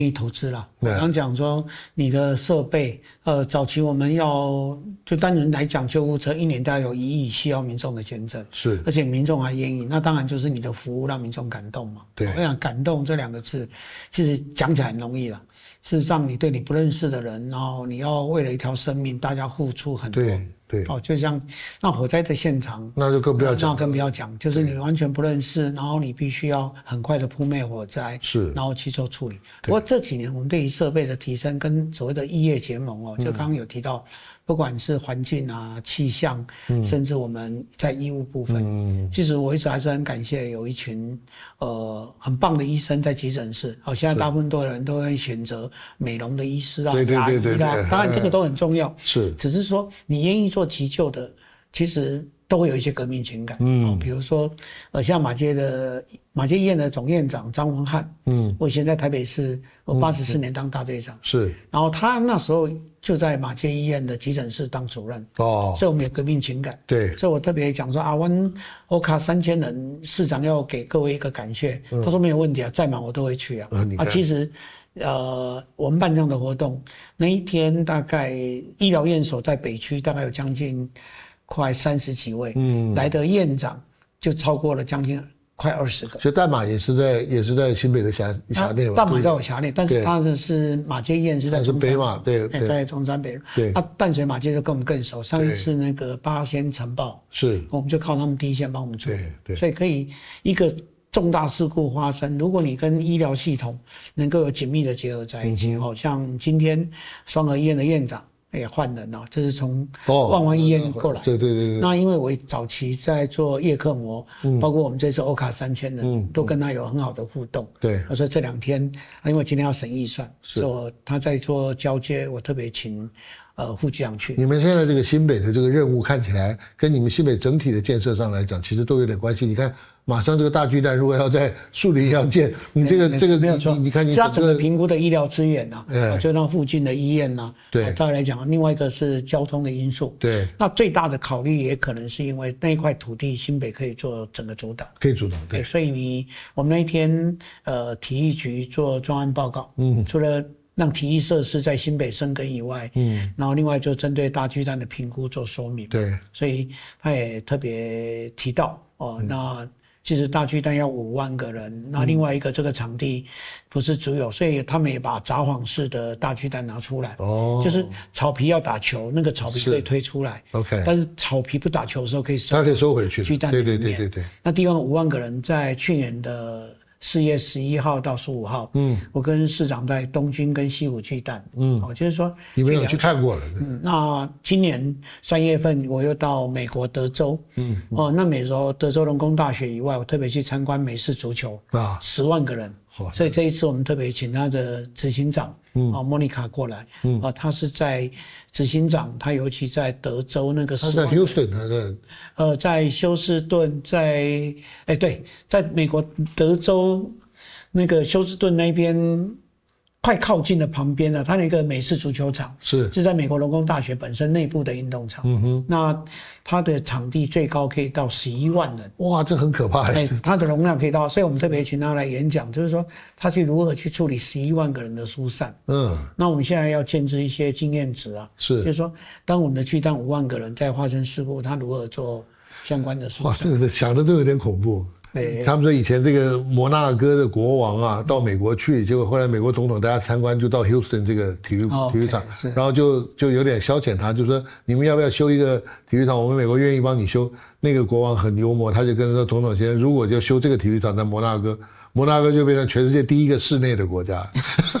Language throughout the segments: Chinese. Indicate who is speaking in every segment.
Speaker 1: 投资啦。我刚讲说你的设备，早期我们就单人来讲，救护车一年大概有1亿需要民众的捐赠，
Speaker 2: 是，
Speaker 1: 而且民众还愿意，那当然就是你的服务让民众感动嘛。
Speaker 2: 对，
Speaker 1: 我想感动这2个字，其实讲起来很容易啦。事实上，你对你不认识的人，然后你要为了一条生命，大家付出很多。
Speaker 2: 对，
Speaker 1: 就像那火灾的现场，
Speaker 2: 那就更不要讲，
Speaker 1: 那更不要讲，就是你完全不认识，然后你必须要很快的扑灭火灾，
Speaker 2: 是，
Speaker 1: 然后去做处理。不过这几年我们对于设备的提升跟所谓的异业结盟就刚刚有提到，不管是环境啊、气象，甚至我们在医务部分，其实我一直还是很感谢有一群很棒的医生在急诊室。现在大部分多人都会选择美容的医师啊、牙医啦，当然这个都很重要，
Speaker 2: 是，
Speaker 1: 只是说你愿意做急救的，其实都会有一些革命情感。比如说像马偕医院的总院长张文汉，我以前在台北市，我84年当大队长，
Speaker 2: 是，
Speaker 1: 然后他那时候就在马偕医院的急诊室当主任，所以我们有革命情感。 对，所以我特别讲说我们欧卡3000人，市长要给各位一个感谢，他说没有问题啊，再忙我都会去啊。其实我们办这样的活动，那一天大概医疗院所在北区大概有将近快30几位，来的院长就超过了将近快20个。
Speaker 2: 所以淡马也是在新北的辖内嘛。
Speaker 1: 淡马在我辖内，但是他的是马偕医院是在中山
Speaker 2: 北马，对，
Speaker 1: 在中山北。
Speaker 2: 对，
Speaker 1: 淡水马偕就跟我们更熟。上一次那个八仙尘爆，
Speaker 2: 是，
Speaker 1: 我们就靠他们第一线帮我们处理。
Speaker 2: 对，
Speaker 1: 所以可以一个重大事故发生，如果你跟医疗系统能够有紧密的结合在一起，像今天双和医院的院长也换人了，这是从万华医院过来。
Speaker 2: 对。
Speaker 1: 那因为我早期在做叶克膜，包括我们这次欧卡3000人，都跟他有很好的互动。
Speaker 2: 对，
Speaker 1: 所以这2天，因为今天要审预算，所以他在做交接，我特别请副局长去。
Speaker 2: 你们现在这个新北的这个任务看起来，跟你们新北整体的建设上来讲，其实都有点关系。你看。马上这个大巨蛋如果要在树林要建，你这个
Speaker 1: 没有错，
Speaker 2: 你看你
Speaker 1: 整个评估的医疗资源就让附近的医院
Speaker 2: 对，
Speaker 1: 再来讲，另外一个是交通的因素，
Speaker 2: 对，
Speaker 1: 那最大的考虑也可能是因为那一块土地新北可以做整个主导，对，所以我们那一天体育局做专案报告，除了让体育设施在新北生根以外，然后另外就针对大巨蛋的评估做说明，
Speaker 2: 对，
Speaker 1: 所以他也特别提到那。其实大巨蛋要5万个人，那另外一个这个场地不是只有，所以他们也把札幌市的大巨蛋拿出来，就是草皮要打球，那个草皮可以推出来
Speaker 2: ，OK，
Speaker 1: 但是草皮不打球的时候可以
Speaker 2: 收回去，
Speaker 1: 巨蛋里面，
Speaker 2: 对。
Speaker 1: 那地方5万个人在去年的4月11号到15号，我跟市长在东京跟西武巨蛋，就是说
Speaker 2: 你们有去看过了，
Speaker 1: 那今年3月份我又到美国德州，那德州农工大学以外，我特别去参观美式足球，10万个人，所以这一次我们特别请他的执行长莫妮卡过来，他是在执行长，他尤其在德州那个
Speaker 2: 他在 Houston
Speaker 1: 在休斯顿，在美国德州那个休斯顿那边快靠近的旁边他那个美式足球场是在美国农工大学本身内部的运动场，那它的场地最高可以到11万人，
Speaker 2: 哇，这很可怕，
Speaker 1: 它的容量可以到，所以我们特别请他来演讲，就是说他去如何去处理11万个人的疏散，那我们现在要建置一些经验值就是说当我们的巨蛋5万个人在发生事故，他如何做相关的疏散，
Speaker 2: 哇，这个想的都有点恐怖。他们说以前这个摩纳哥的国王到美国去，结果后来美国总统大家参观就到 Houston 这个体育场，然后就有点消遣他，就说你们要不要修一个体育场？我们美国愿意帮你修。那个国王很幽默，他就跟说总统先生，如果就修这个体育场在摩纳哥就变成全世界第一个室内的国家，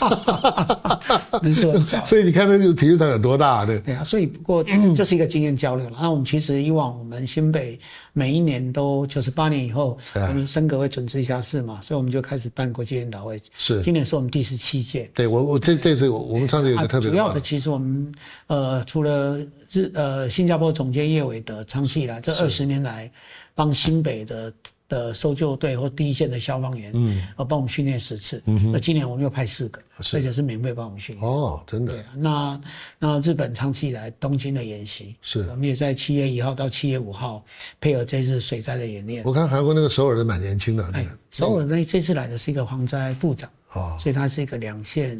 Speaker 2: 所以你看那个体育场有多大，对
Speaker 1: 所以不过这是一个经验交流了。那我们其实以往我们新北每一年都98年以后，我们升格为准直辖市嘛，所以我们就开始办国际研讨会。是，今年是我们第17届。
Speaker 2: 对，我这次我们上次有个特别
Speaker 1: 主要的其实我们除了新加坡总监叶伟德长期以来这20年来帮新北的搜救队或第一线的消防员，帮我们训练10次。那今年我们又派4个，而且是免费帮我们训练。
Speaker 2: 真的。
Speaker 1: 对啊，那日本长期以来东京的演习，我们也在7月1号到7月5号配合这次水灾的演练。
Speaker 2: 我看韩国那个首尔的蛮年轻的，
Speaker 1: 首尔这次来的是一个防灾部长， 所以它是一个两线。